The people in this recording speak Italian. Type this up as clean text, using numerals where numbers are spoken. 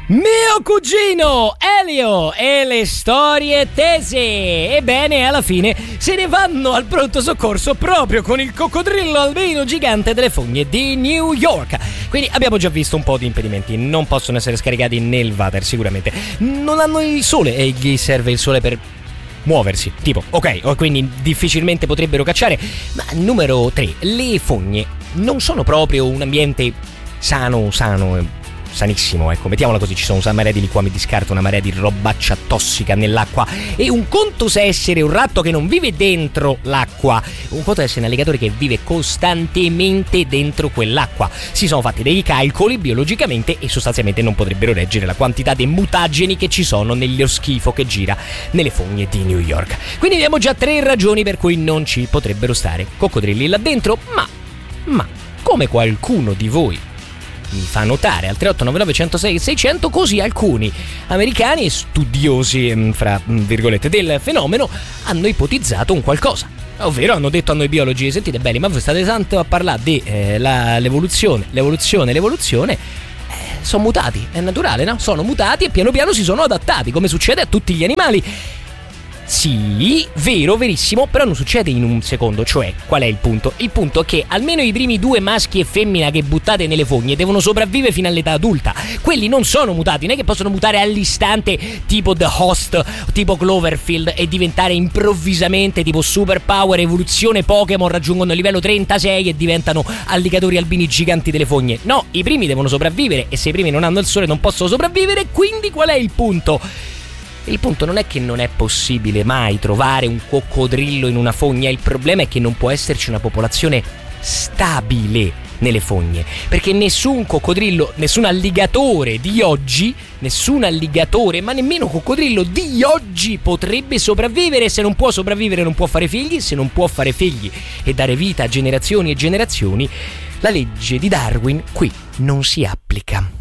Mio cugino Elio e le storie tese. Ebbene, alla fine se ne vanno al pronto soccorso proprio con il coccodrillo albino gigante delle fogne di New York. Quindi abbiamo già visto un po' di impedimenti. Non possono essere scaricati nel water sicuramente. Non hanno il sole e gli serve il sole per muoversi, tipo, ok, quindi difficilmente potrebbero cacciare. Ma numero 3, le fogne non sono proprio un ambiente sanissimo, ecco, mettiamola così. Ci sono una marea di liquami di scarto, una marea di robaccia tossica nell'acqua. E un conto se essere un ratto che non vive dentro l'acqua, un conto è essere un alligatore che vive costantemente dentro quell'acqua. Si sono fatti dei calcoli biologicamente e sostanzialmente non potrebbero reggere la quantità di mutageni che ci sono nello schifo che gira nelle fogne di New York. Quindi abbiamo già 3 ragioni per cui non ci potrebbero stare coccodrilli là dentro. Ma come qualcuno di voi mi fa notare al 3899 106 600, così alcuni americani studiosi, fra virgolette, del fenomeno hanno ipotizzato un qualcosa. Ovvero hanno detto a noi biologi: sentite belli, ma voi state tanto a parlare di l'evoluzione. Sono mutati, è naturale, no? Sono mutati e piano piano si sono adattati, come succede a tutti gli animali. Sì, vero, verissimo, però non succede in un secondo. Cioè, qual è il punto? Il punto è che almeno i primi 2 maschi e femmina che buttate nelle fogne devono sopravvivere fino all'età adulta. Quelli non sono mutati, non è che possono mutare all'istante tipo The Host, tipo Cloverfield, e diventare improvvisamente tipo superpower, evoluzione Pokémon, raggiungono il livello 36 e diventano alligatori albini giganti delle fogne. No, i primi devono sopravvivere, e se i primi non hanno il sole non possono sopravvivere. Quindi qual è il punto? Il punto non è che non è possibile mai trovare un coccodrillo in una fogna, il problema è che non può esserci una popolazione stabile nelle fogne, perché nessun coccodrillo, nessun alligatore di oggi, ma nemmeno coccodrillo di oggi potrebbe sopravvivere. Se non può sopravvivere non può fare figli, se non può fare figli e dare vita a generazioni e generazioni, la legge di Darwin qui non si applica.